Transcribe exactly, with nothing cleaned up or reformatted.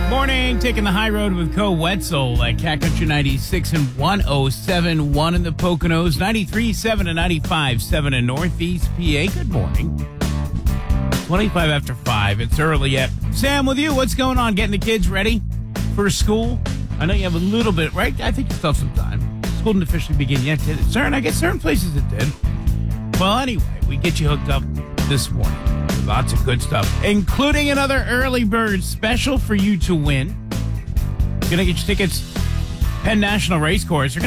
Morning, taking the high road with Co Wetzel at Cat Country ninety-six and one oh seven point one in the Poconos, ninety-three point seven and ninety-five point seven in Northeast P A. Good morning. twenty-five after five. It's early yet. Sam, with you, what's going on? Getting the kids ready for school? I know you have a little bit, right? I think you still have some time. School didn't officially begin yet, did it? Certain, I guess certain places it did. Well, anyway, we get you hooked up this morning. Lots of good stuff, including another early bird special for you to win. Gonna get your tickets. Penn National Racecourse. You're